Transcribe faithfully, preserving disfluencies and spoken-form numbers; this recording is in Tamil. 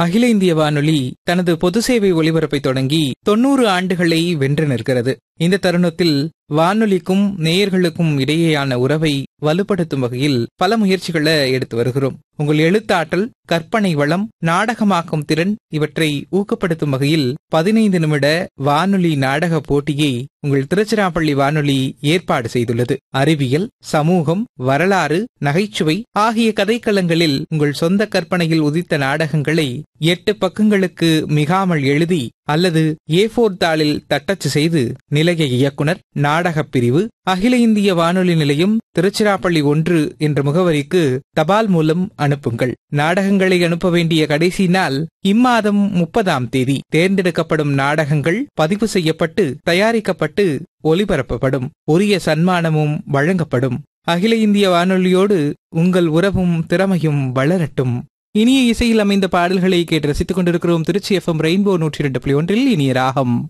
அகில இந்திய வானொலி தனது பொது சேவை ஒலிபரப்பை தொடங்கி தொன்னூறு ஆண்டுகளை வென்று நிற்கிறது. இந்த தருணத்தில் வானொலிக்கும் நேயர்களுக்கும் இடையேயான உறவை வலுப்படுத்தும் வகையில் பல முயற்சிகளை எடுத்து வருகிறோம். உங்கள் எழுத்தாற்றல், கற்பனை வளம், நாடகமாக்கும் திறன் இவற்றை ஊக்கப்படுத்தும் வகையில் பதினைந்து நிமிட வானொலி நாடக போட்டியை உங்கள் திருச்சிராப்பள்ளி வானொலி ஏற்பாடு செய்துள்ளது. அறிவியல், சமூகம், வரலாறு, நகைச்சுவை ஆகிய கதைக்களங்களில் உங்கள் சொந்த கற்பனையில் உதித்த நாடகங்களை எட்டு பக்கங்களுக்கு மிகாமல் எழுதி அல்லது ஏ ஃபோர் தாளில் தட்டச்சு செய்து நிலைய இயக்குனர், நாடகப் பிரிவு, அகில இந்திய வானொலி நிலையம், திருச்சிராப்பள்ளி ஒன்று என்ற முகவரிக்கு தபால் மூலம் அனுப்புங்கள். நாடகங்களை அனுப்ப வேண்டிய கடைசி நாள் இம்மாதம் முப்பதாம் தேதி. தேர்ந்தெடுக்கப்படும் நாடகங்கள் பதிவு செய்யப்பட்டு தயாரிக்கப்பட்டு ஒலிபரப்பப்படும். உரிய சன்மானமும் வழங்கப்படும். அகில இந்திய வானொலியோடு உங்கள் உறவும் திறமையும் வளரட்டும். இனிய இசையில் அமைந்த பாடல்களை கேட்டு ரசித்துக் கொண்டிருக்கிறோம். திருச்சி எஃப் எம் ரெயின்போ நூற்றி இரண்டு புள்ளி ஒன்றில் இனிய ராகம்.